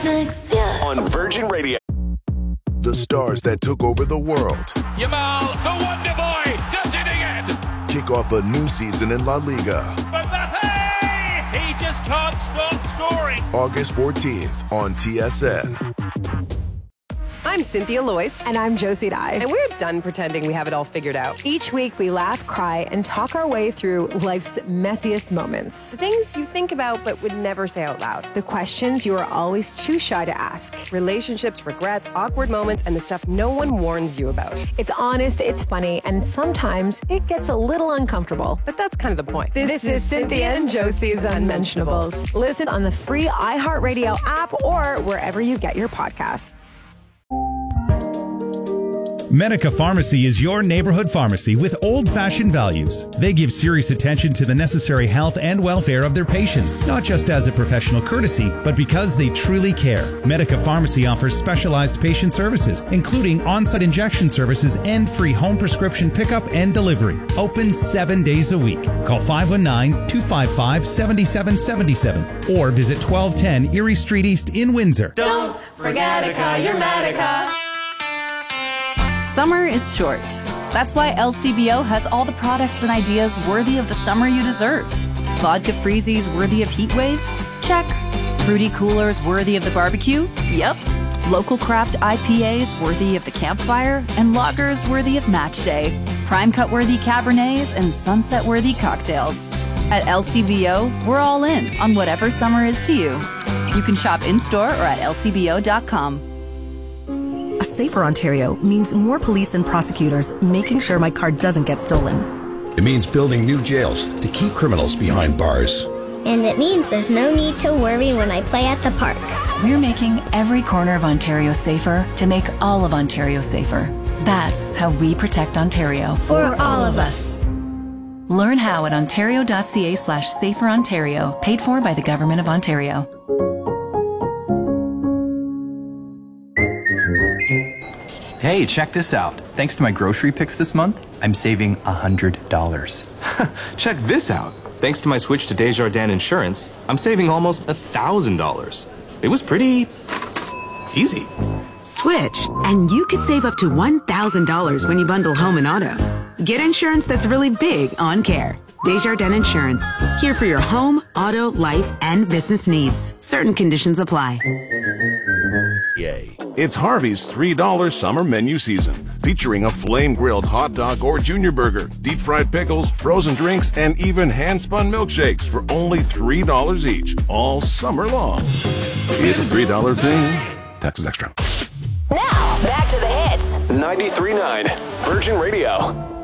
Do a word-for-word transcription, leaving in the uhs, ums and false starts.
next. Yeah. On Virgin Radio. The stars that took over the world. Yamal, the Wonder Boy, does it again. Kick off a new season in La Liga. Mbappe! He just can't stop scoring. August fourteenth on T S N. I'm Cynthia Loyce. And I'm Josie Dye. And we're done pretending we have it all figured out. Each week we laugh, cry, and talk our way through life's messiest moments. The things you think about but would never say out loud. The questions you are always too shy to ask. Relationships, regrets, awkward moments, and the stuff no one warns you about. It's honest, it's funny, and sometimes it gets a little uncomfortable. But that's kind of the point. This, this is Cynthia and Josie's Unmentionables. Listen on the free iHeartRadio app or wherever you get your podcasts. Medica Pharmacy is your neighborhood pharmacy with old-fashioned values. They give serious attention to the necessary health and welfare of their patients, not just as a professional courtesy, but because they truly care. Medica Pharmacy offers specialized patient services, including on-site injection services and free home prescription pickup and delivery. Open seven days a week. Call five one nine, two five five, seven seven seven seven or visit twelve ten Erie Street East in Windsor. Don't forget Medica, you're Medica. Summer is short. That's why L C B O has all the products and ideas worthy of the summer you deserve. Vodka freezies worthy of heat waves? Check. Fruity coolers worthy of the barbecue? Yep. Local craft I P As worthy of the campfire? And lagers worthy of match day. Prime cut worthy Cabernets and sunset worthy cocktails. At L C B O, we're all in on whatever summer is to you. You can shop in-store or at L C B O dot com. A safer Ontario means more police and prosecutors making sure my car doesn't get stolen. It means building new jails to keep criminals behind bars. And it means there's no need to worry when I play at the park. We're making every corner of Ontario safer to make all of Ontario safer. That's how we protect Ontario. For all of us. Learn how at ontario.ca slash safer Ontario. Paid for by the Government of Ontario. Hey, check this out. Thanks to my grocery picks this month, I'm saving one hundred dollars. Check this out. Thanks to my switch to Desjardins Insurance, I'm saving almost one thousand dollars. It was pretty easy. Switch, and you could save up to one thousand dollars when you bundle home and auto. Get insurance that's really big on care. Desjardins Insurance. Here for your home, auto, life, and business needs. Certain conditions apply. Yay. It's Harvey's three dollar summer menu season, featuring a flame-grilled hot dog or junior burger, deep-fried pickles, frozen drinks, and even hand-spun milkshakes for only three dollars each, all summer long. It's a three dollar thing. Taxes extra. Now, back to the hits. ninety-three point nine Virgin Radio.